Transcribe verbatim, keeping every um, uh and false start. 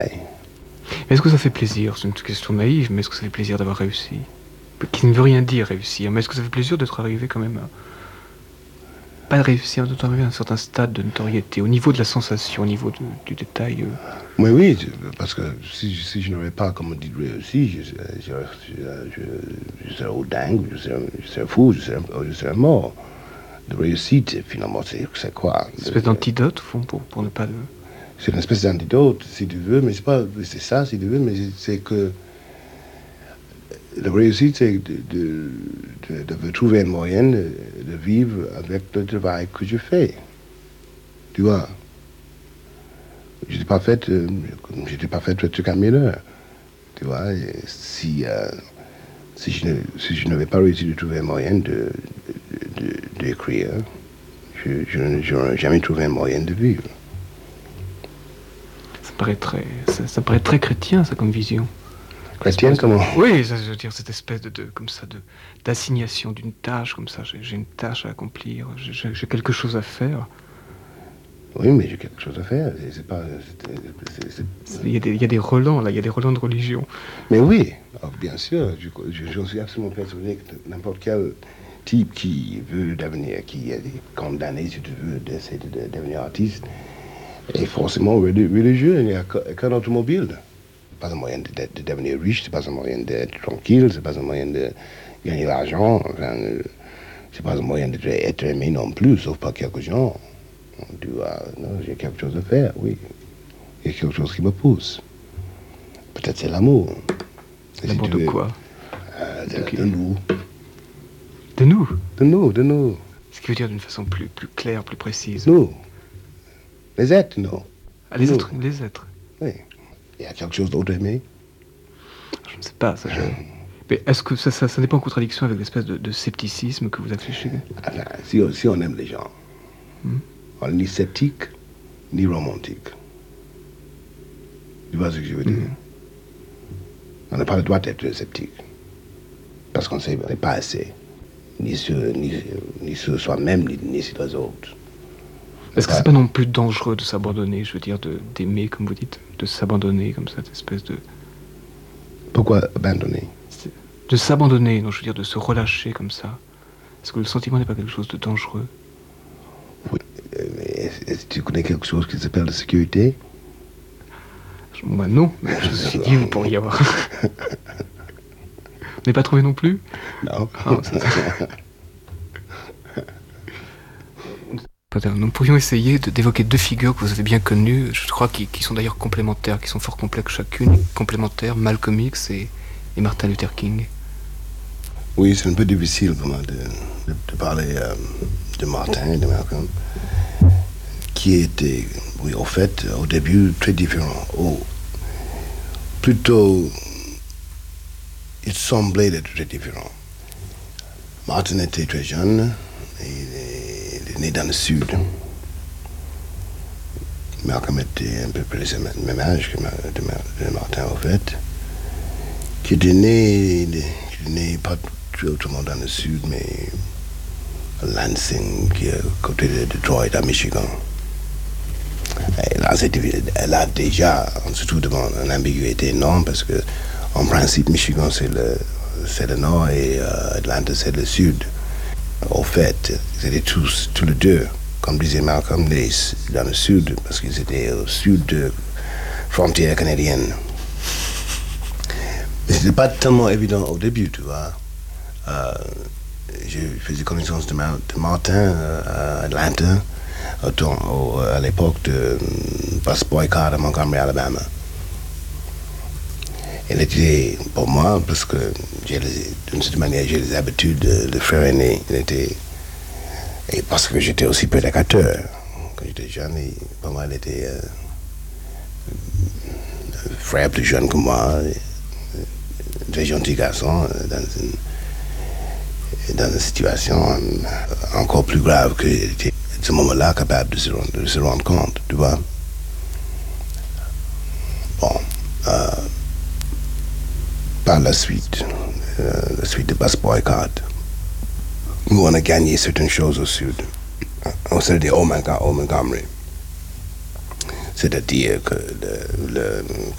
Mais est-ce que ça fait plaisir? C'est une question naïve, mais est-ce que ça fait plaisir d'avoir réussi? Qui ne veut rien dire réussir, mais est-ce que ça fait plaisir d'être arrivé quand même à... Pas de réussir, d'être arrivé à un certain stade de notoriété, au niveau de la sensation, au niveau de, du détail. Euh... Oui, oui, parce que si, si je n'aurais pas, comme on dit, réussi, je, je, je, je, je serais au dingue, je serais, je serais fou, je serais, je serais mort. De réussite, finalement, c'est, c'est quoi? Une espèce d'antidote, au fond, pour, pour ne pas... De... C'est une espèce d'antidote, si tu veux, mais c'est pas... C'est ça, si tu veux, mais c'est que... La réussite, c'est de, de, de, de trouver un moyen de, de vivre avec le travail que je fais. Tu vois? Je n'étais pas fait... Euh, j'étais pas fait être caméra. Tu vois? Et si... Euh, si je, ne, si je n'avais pas réussi de trouver un moyen de, de, de, d'écrire, je, je, je n'aurais jamais trouvé un moyen de vivre. Ça paraît très, ça, ça paraît très chrétien, ça, comme vision. Chrétien, comment? Oui, ça, je veux dire, cette espèce de, de comme ça, de, d'assignation d'une tâche, comme ça. J'ai, j'ai une tâche à accomplir, j'ai, j'ai quelque chose à faire. Oui, mais j'ai quelque chose à faire. C'est pas... C'est, c'est, c'est... Il, y a des, il y a des relents, là, il y a des relents de religion. Mais oui, alors, bien sûr, je, je, je suis absolument persuadé que n'importe quel type qui veut devenir, qui est condamné, si tu veux, d'essayer de, de devenir artiste, est forcément religieux. Il n'y a qu'un automobile. C'est pas un moyen de, de, de devenir riche, c'est pas un moyen d'être tranquille, c'est pas un moyen de gagner l'argent, enfin, c'est pas un moyen d'être aimé non plus, sauf par quelques gens. Tu vois, non, j'ai quelque chose à faire, oui. Il y a quelque chose qui me pousse. Peut-être c'est l'amour. L'amour si de veux, quoi euh, de, de, de nous. De nous De nous, de nous. Ce qui veut dire d'une façon plus, plus claire, plus précise. Nous. Les êtres, non. Ah, les nous. êtres, les êtres. Oui. Il y a quelque chose d'autre aimé. Je ne sais pas, ça je... Mais est-ce que ça, ça, ça n'est pas en contradiction avec l'espèce de, de scepticisme que vous affichez? Enfin, si, si on aime les gens, hmm? On n'est ni sceptique, ni romantique. Tu vois ce que je veux dire? Mm-hmm. On n'a pas le droit d'être sceptique. Parce qu'on ne n'est pas assez. Ni sur, ni, ni sur soi-même, ni, ni sur les autres. Est-ce que c'est pas non plus dangereux de s'abandonner, je veux dire, de, d'aimer, comme vous dites, de s'abandonner comme cette espèce de... Pourquoi abandonner? De s'abandonner, non, je veux dire, de se relâcher comme ça. Est-ce que le sentiment n'est pas quelque chose de dangereux? Oui, mais est-ce, est-ce que tu connais quelque chose qui s'appelle la sécurité? Moi, non, mais je me suis dit, vous pourriez avoir... Vous n'avez pas trouvé non plus? Non. Oh, nous pourrions essayer de, d'évoquer deux figures que vous avez bien connues, je crois, qui, qui sont d'ailleurs complémentaires, qui sont fort complexes chacune, complémentaires, Malcolm X et, et Martin Luther King. Oui, c'est un peu difficile pour moi de, de, de parler euh, de Martin et de Malcolm, qui étaient, oui, au fait, au début, très différents. Oh, plutôt, il semblait être très différent. Martin était très jeune, et il est, il est né dans le sud. Malcolm était un peu près le même âge que de, de Martin, au fait, qui était né, qui est né pas tout le monde dans le sud, mais à Lansing, qui est à côté de Detroit, à Michigan. Et là, elle a déjà, on se trouve devant une ambiguïté énorme parce que, en principe, Michigan, c'est le, c'est le nord et euh, Atlanta, c'est le sud. Au fait, ils étaient tous, tous les deux, comme disait Malcolm, dans le sud, parce qu'ils étaient au sud de frontière canadienne. Mais c'était pas tellement évident au début, tu vois. Euh, j'ai fait connaissance de, de Martin euh, à Atlanta, au, au, à l'époque de Bus Boycott à Montgomery, Alabama. Elle était, pour moi, parce que j'ai les, d'une certaine manière, j'ai les habitudes de, de frère aîné. Elle était, et parce que j'étais aussi prédicateur. Quand j'étais jeune, et pour moi, elle était euh, un frère plus jeune que moi, un très gentil garçon, dans une, dans une situation encore plus grave que j'étais à ce moment-là capable de se, rendre, de se rendre compte, tu vois. Bon, euh, par la suite, euh, la suite de Bus Boycott, nous on a gagné certaines choses au sud, au sud de Montgomery. C'est-à-dire que le, le